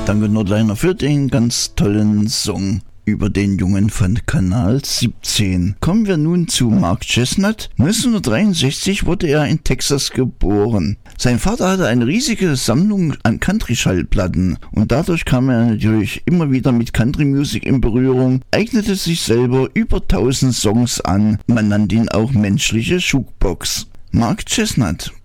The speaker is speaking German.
Danke Nordliner für den ganz tollen Song über den Jungen von Kanal 17. Kommen wir nun zu Mark Chesnutt. 1963 wurde er in Texas geboren. Sein Vater hatte eine riesige Sammlung an Country-Schallplatten und dadurch kam er natürlich immer wieder mit Country-Musik in Berührung, eignete sich selber über 1000 Songs an. Man nannte ihn auch menschliche Jukebox. Mark Chesnutt.